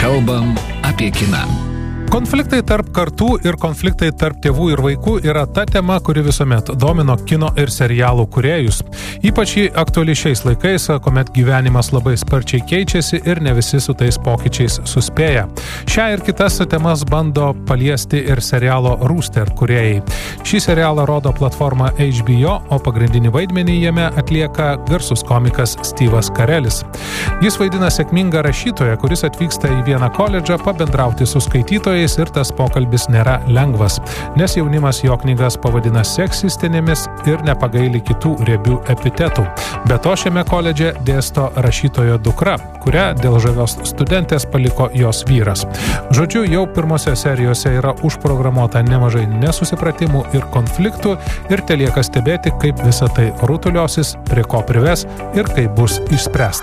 Kalbam apie kiną. Konfliktai tarp kartų ir konfliktai tarp tėvų ir vaikų yra ta tema, kuri visuomet domino kino ir serialų kūrėjus. Ypač ji aktuali šiais laikais, kuomet gyvenimas labai sparčiai keičiasi ir ne visi su tais pokyčiais suspėja. Šią ir kitas temas bando paliesti ir serialo Rooster kūrėjai. Šį serialą rodo platforma HBO, o pagrindinį vaidmenį jame atlieka garsus komikas Steve'as Carelis. Jis vaidina sėkmingą rašytoją, kuris atvyksta į vieną koledžą pabendrauti su skaitytojais ir tas pokalbis nėra lengvas, nes jaunimas jo knygas pavadina seksistinėmis ir nepagaili kitų riebių epitetų. Be to šiame koledže dėsto rašytojo dukra, kurią dėl žavios studentės paliko jos vyras. Žodžiu, jau pirmose serijose yra užprogramuota nemažai nesusipratimų ir konfliktų ir telieka stebėti, kaip visa tai rutuliosis, prie ko prives ir kaip bus išspręsta.